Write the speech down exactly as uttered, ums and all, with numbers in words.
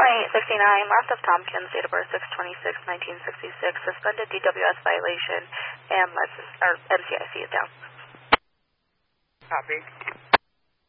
Complaint fifty-nine, Martha Tompkins, date of birth six twenty-six nineteen sixty-six, suspended D W S violation, and let's, or M C I C is down. Copy.